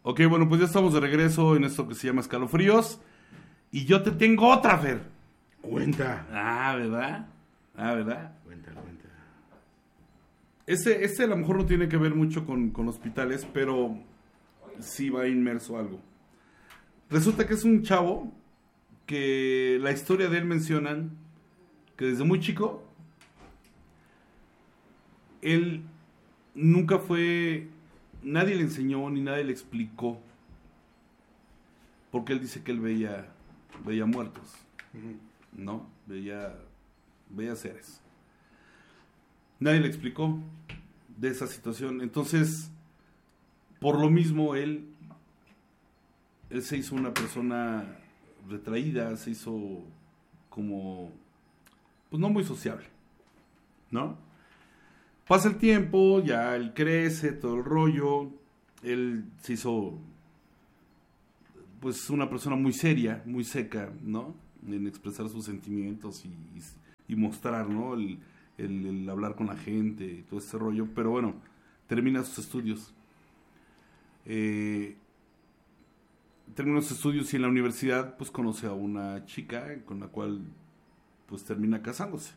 Ok, bueno, pues ya estamos de regreso en esto que se llama Escalofríos. Y yo te tengo otra, Fer. Cuenta. ¿Verdad? ¿Verdad? Cuenta. Este a lo mejor no tiene que ver mucho con hospitales, pero sí va inmerso algo. Resulta que es un chavo que la historia de él mencionan que desde muy chico él nunca fue, nadie le enseñó ni nadie le explicó, porque él dice que él veía muertos, ¿no? Veía seres. Nadie le explicó de esa situación. Entonces, por lo mismo, él se hizo una persona retraída, se hizo como, pues no muy sociable, ¿no? Pasa el tiempo, ya él crece, todo el rollo, él se hizo, pues, una persona muy seria, muy seca, ¿no? En expresar sus sentimientos y mostrar, ¿no? El hablar con la gente y todo este rollo, pero bueno, termina sus estudios. Termina sus estudios y en la universidad pues conoce a una chica con la cual pues termina casándose.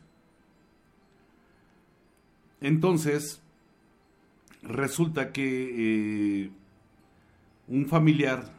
Entonces resulta que un familiar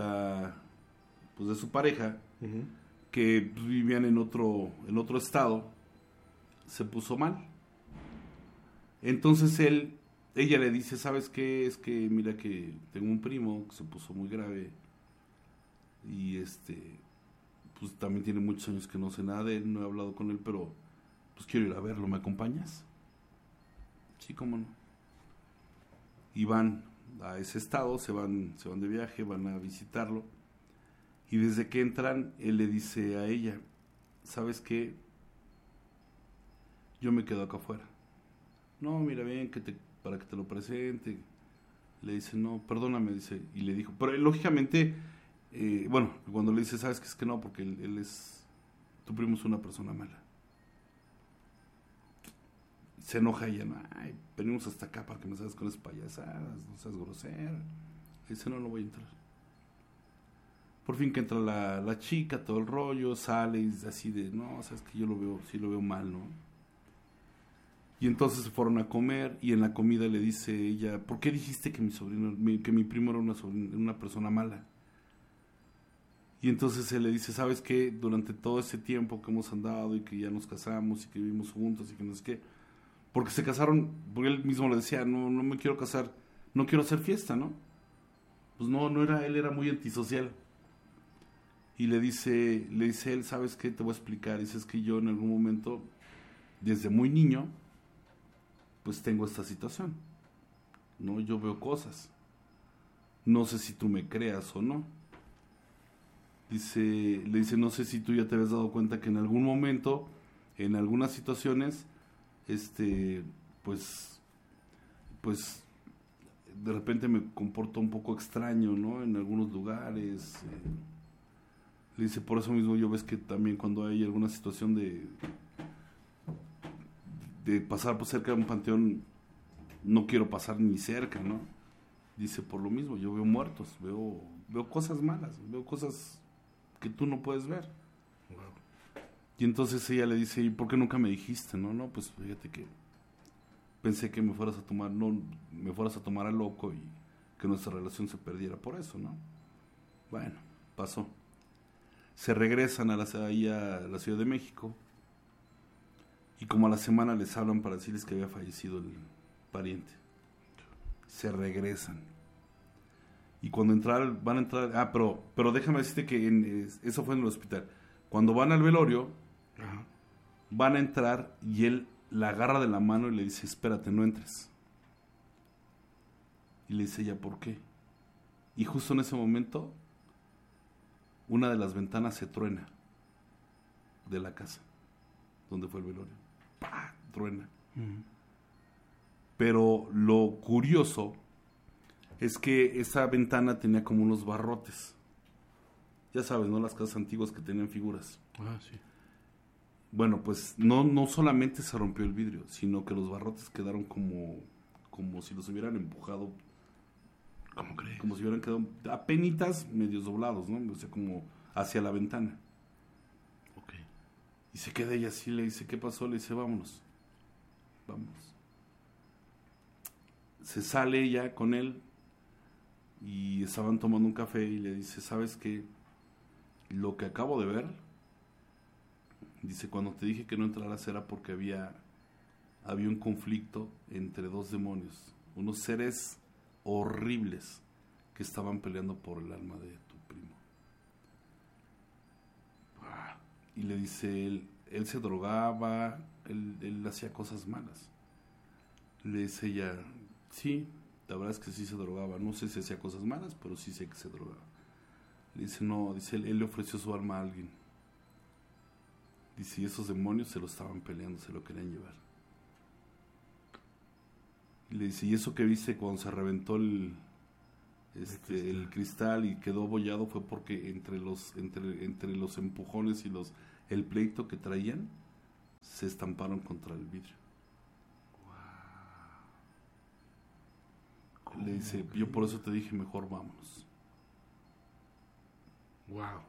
de su pareja, que vivían en otro estado, se puso mal. Entonces ella le dice, ¿sabes qué? Es que mira que tengo un primo que se puso muy grave y pues también tiene muchos años que no sé nada de él, no he hablado con él, pero pues quiero ir a verlo, ¿me acompañas? Sí, cómo no. Y van a ese estado, se van de viaje, van a visitarlo, y desde que entran él le dice a ella, ¿sabes qué? Yo me quedo acá afuera. No, mira, ven, para que te lo presente. Le dice, no, perdóname, dice, y le dijo, pero lógicamente, bueno, cuando le dice, sabes que es que no, porque él es, tu primo es una persona mala. Se enoja ella, no, ay, venimos hasta acá para que me salgas con esas payasadas, no seas grosera. Le dice, no voy a entrar. Por fin que entra la chica, todo el rollo, sale y así de, no, sabes que yo sí lo veo mal, ¿no? Y entonces se fueron a comer y en la comida le dice ella, ¿por qué dijiste que mi primo era una persona mala? Y entonces él le dice, ¿sabes qué? Durante todo ese tiempo que hemos andado y que ya nos casamos y que vivimos juntos y que no sé qué, porque se casaron, porque él mismo le decía, no me quiero casar, no quiero hacer fiesta, ¿no? Pues no era, él era muy antisocial. Y le dice él, ¿sabes qué? Te voy a explicar. Dice, es que yo en algún momento, desde muy niño, pues tengo esta situación, ¿no? Yo veo cosas. No sé si tú me creas o no. Le dice, no sé si tú ya te habías dado cuenta que en algún momento, en algunas situaciones, pues de repente me comporto un poco extraño, ¿no? En algunos lugares. Le dice, por eso mismo yo ves que también cuando hay alguna situación de pasar por cerca de un panteón, no quiero pasar ni cerca, ¿no? Dice, por lo mismo, yo veo muertos, veo cosas malas, veo cosas que tú no puedes ver. Wow. Y entonces ella le dice, ¿y por qué nunca me dijiste? No, pues fíjate que pensé que me fueras a tomar a loco y que nuestra relación se perdiera por eso, ¿no? Bueno, pasó. Se regresan ahí a la Ciudad de México y como a la semana les hablan para decirles que había fallecido el pariente. Se regresan. Y cuando van a entrar... pero déjame decirte que eso fue en el hospital. Cuando van al velorio, van a entrar y él la agarra de la mano y le dice, espérate, no entres. Y le dice ella, ¿por qué? Y justo en ese momento, una de las ventanas se truena de la casa donde fue el velorio. ¡Pah! Truena. Pero lo curioso es que esa ventana tenía como unos barrotes. Ya sabes, ¿no? Las casas antiguas que tenían figuras. Sí. Bueno, pues no solamente se rompió el vidrio, sino que los barrotes quedaron como si los hubieran empujado ¿Cómo crees? Como si hubieran quedado apenitas medios doblados, ¿no? O sea, como hacia la ventana. Ok. Y se queda ella así, le dice, ¿qué pasó? Le dice, vámonos. Se sale ella con él y estaban tomando un café y le dice, ¿sabes qué? Lo que acabo de ver, dice, cuando te dije que no entraras era porque había un conflicto entre dos demonios, unos seres horribles que estaban peleando por el alma de tu primo. Y le dice, él se drogaba, él hacía cosas malas. Le dice ella, sí, la verdad es que sí se drogaba, no sé si hacía cosas malas, pero sí sé que se drogaba. Le dice, no, dice, él le ofreció su alma a alguien. Dice, y esos demonios se lo estaban peleando, se lo querían llevar. Y le dice, ¿y eso que viste cuando se reventó el cristal y quedó abollado fue porque entre los empujones y el pleito que traían se estamparon contra el vidrio? Wow. Le dice, yo por eso te dije, mejor vámonos. Wow.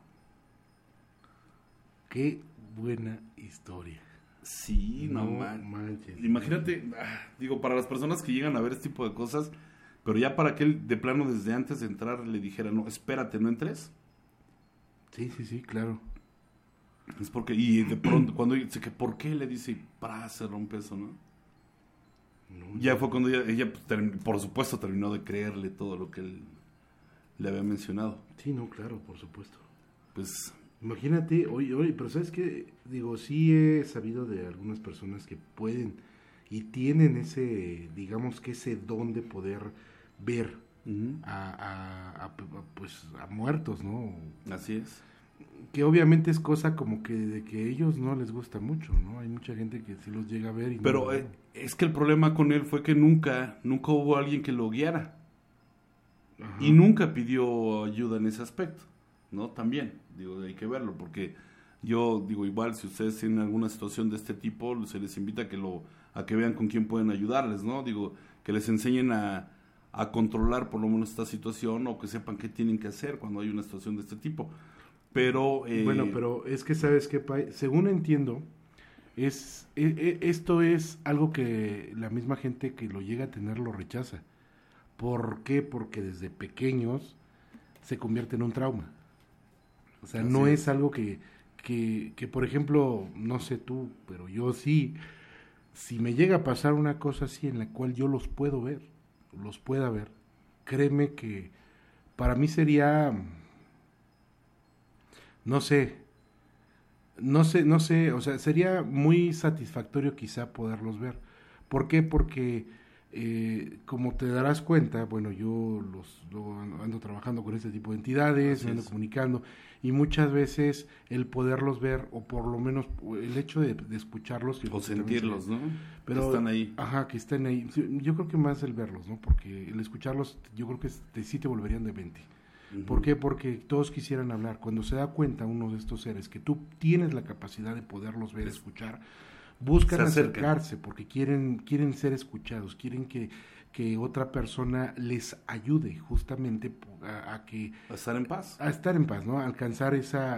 Qué buena historia. Sí, no manches. Imagínate, digo, para las personas que llegan a ver este tipo de cosas, pero ya para que él de plano desde antes de entrar le dijera, no, espérate, no entres. Sí, claro. Es porque, y de pronto, cuando dice que por qué, le dice, se rompe eso, ¿no? Ya fue cuando ella por supuesto, terminó de creerle todo lo que él le había mencionado. Sí, no, claro, por supuesto. Pues... Imagínate, oye, pero ¿sabes qué? Digo, sí he sabido de algunas personas que pueden y tienen ese, digamos que ese don de poder ver pues, a muertos, ¿no? Así es. Que obviamente es cosa como que de que ellos no les gusta mucho, ¿no? Hay mucha gente que sí los llega a ver y pero no, es que el problema con él fue que nunca hubo alguien que lo guiara. Ajá. Y nunca pidió ayuda en ese aspecto, ¿no? También, digo, hay que verlo, porque yo digo, igual si ustedes tienen alguna situación de este tipo, se les invita a que vean con quién pueden ayudarles, ¿no? Digo, que les enseñen a controlar por lo menos esta situación, o que sepan qué tienen que hacer cuando hay una situación de este tipo. Pero bueno, pero es que sabes que, según entiendo, esto es algo que la misma gente que lo llega a tener lo rechaza. ¿Por qué? Porque desde pequeños se convierte en un trauma. O sea, no es algo que, por ejemplo, no sé tú, pero yo sí, si me llega a pasar una cosa así en la cual yo los pueda ver, créeme que para mí sería, no sé, o sea, sería muy satisfactorio quizá poderlos ver. ¿Por qué? Porque como te darás cuenta, bueno, yo ando trabajando con este tipo de entidades, me ando comunicando, y muchas veces el poderlos ver, o por lo menos el hecho de escucharlos, o sentirlos, ¿no? Pero, que están ahí. Ajá, que estén ahí. Yo creo que más el verlos, ¿no? Porque el escucharlos, yo creo que sí te volverían de 20. Uh-huh. ¿Por qué? Porque todos quisieran hablar. Cuando se da cuenta uno de estos seres que tú tienes la capacidad de poderlos ver, escuchar, buscan acercarse porque quieren ser escuchados, quieren que otra persona les ayude justamente a estar en paz. A estar en paz, ¿no? A alcanzar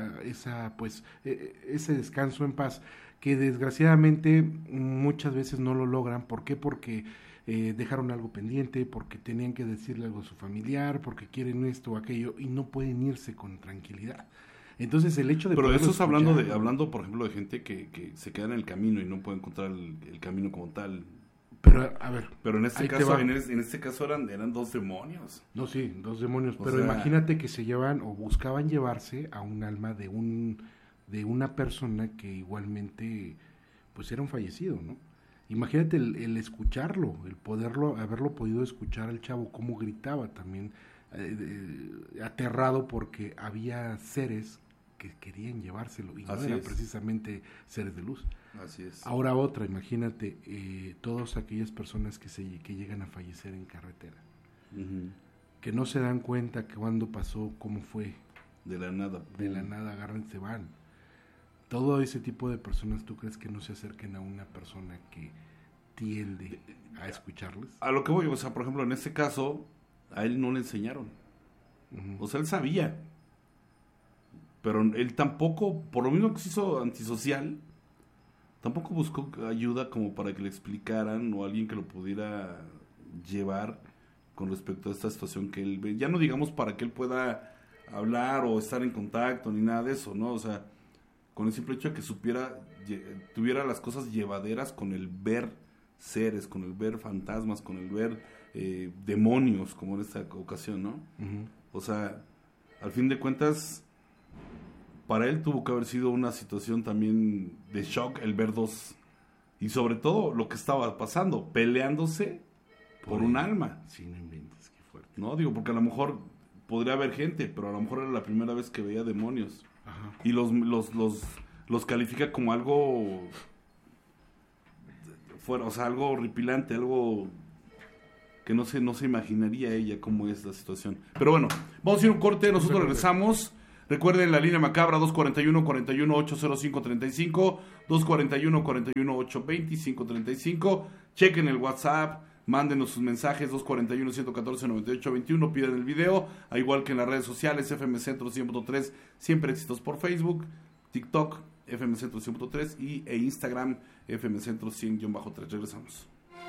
ese descanso en paz, que desgraciadamente muchas veces no lo logran. ¿Por qué? Porque dejaron algo pendiente, porque tenían que decirle algo a su familiar, porque quieren esto o aquello y no pueden irse con tranquilidad. Entonces el hecho de... Pero eso es hablando, por ejemplo, de gente que se queda en el camino y no puede encontrar el camino como tal. Pero, a ver... Pero en este caso, en este caso eran dos demonios. No, sí, dos demonios. Pero imagínate que se llevan o buscaban llevarse a un alma de una persona que igualmente, pues era un fallecido, ¿no? Imagínate el escucharlo, el haberlo podido escuchar al chavo, cómo gritaba también, aterrado porque había seres que querían llevárselo y no eran precisamente seres de luz. Así es. Ahora otra, imagínate, todas aquellas personas que llegan a fallecer en carretera, uh-huh, que no se dan cuenta que cuándo pasó, cómo fue. De la nada. De la nada agarran y se van. Todo ese tipo de personas, ¿tú crees que no se acerquen a una persona que tiende a escucharles? A lo que voy, o sea, por ejemplo, en este caso, a él no le enseñaron. O sea, él sabía. Pero él tampoco, por lo mismo que se hizo antisocial, tampoco buscó ayuda como para que le explicaran o alguien que lo pudiera llevar con respecto a esta situación que él ve. Ya no digamos para que él pueda hablar o estar en contacto ni nada de eso, ¿no? O sea, con el simple hecho de que tuviera las cosas llevaderas con el ver seres, con el ver fantasmas, con el ver demonios, como en esta ocasión, ¿no? Uh-huh. O sea, al fin de cuentas, para él tuvo que haber sido una situación también de shock el ver dos, y sobre todo lo que estaba pasando, peleándose por un alma. Sí, no inventes, qué fuerte. No, digo, porque a lo mejor podría haber gente, pero a lo mejor era la primera vez que veía demonios. Ajá. Y los califica como algo fuera, o sea, algo horripilante, algo que no se imaginaría ella cómo es la situación. Pero bueno, vamos a ir a un corte, nosotros regresamos. Recuerden la línea macabra 241-41-805-35, 241-41-825-35. Chequen el WhatsApp, mándenos sus mensajes 241-114-9821, pidan el video, al igual que en las redes sociales, FM Centro 100.3, siempre éxitos por Facebook, TikTok, FM Centro 100.3 e Instagram, FM Centro 100-3. Regresamos.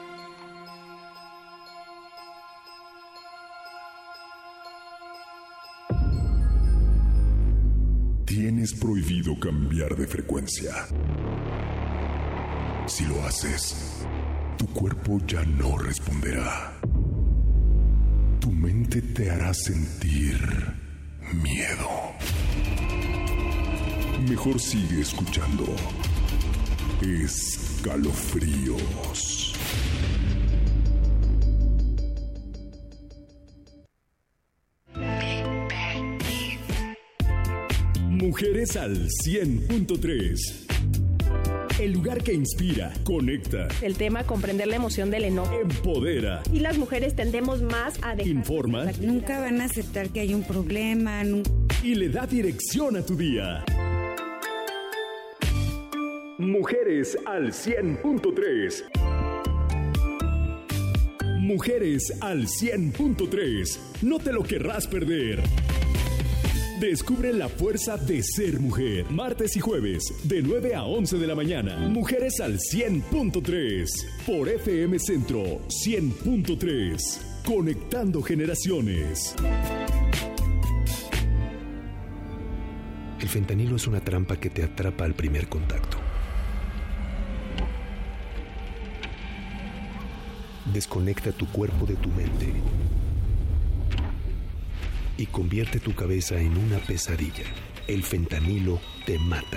Tienes prohibido cambiar de frecuencia. Si lo haces, tu cuerpo ya no responderá. Tu mente te hará sentir miedo. Mejor sigue escuchando Escalofríos. Mujeres al 100.3. El lugar que inspira, conecta. El tema, comprender la emoción del enojo. Empodera. Y las mujeres tendemos más a dejar... Informa. Nunca van a aceptar que hay un problema. Y le da dirección a tu día. Mujeres al 100.3. Mujeres al 100.3. No te lo querrás perder. Descubre la fuerza de ser mujer. Martes y jueves, de 9 a 11 de la mañana. Mujeres al 100.3. Por FM Centro 100.3. Conectando generaciones. El fentanilo es una trampa que te atrapa al primer contacto. Desconecta tu cuerpo de tu mente y convierte tu cabeza en una pesadilla. El fentanilo te mata.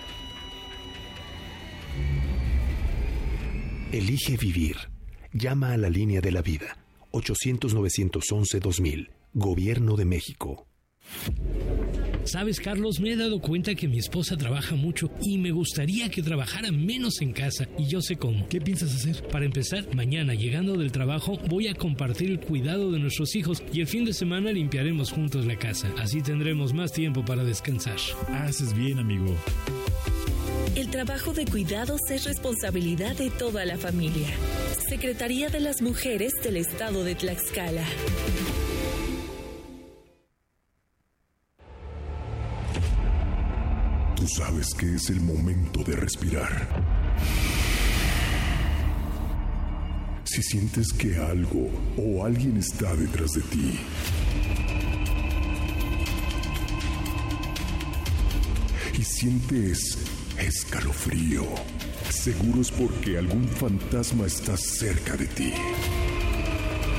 Elige vivir. Llama a la línea de la vida. 800-911-2000. Gobierno de México. ¿Sabes, Carlos? Me he dado cuenta que mi esposa trabaja mucho y me gustaría que trabajara menos en casa, y yo sé cómo. ¿Qué piensas hacer? Para empezar, mañana, llegando del trabajo, voy a compartir el cuidado de nuestros hijos y el fin de semana limpiaremos juntos la casa. Así tendremos más tiempo para descansar. Haces bien, amigo. El trabajo de cuidados es responsabilidad de toda la familia. Secretaría de las Mujeres del Estado de Tlaxcala. Tú sabes que es el momento de respirar. Si sientes que algo o alguien está detrás de ti, y sientes escalofrío, seguro es porque algún fantasma está cerca de ti.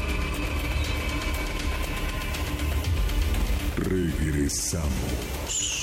Regresamos.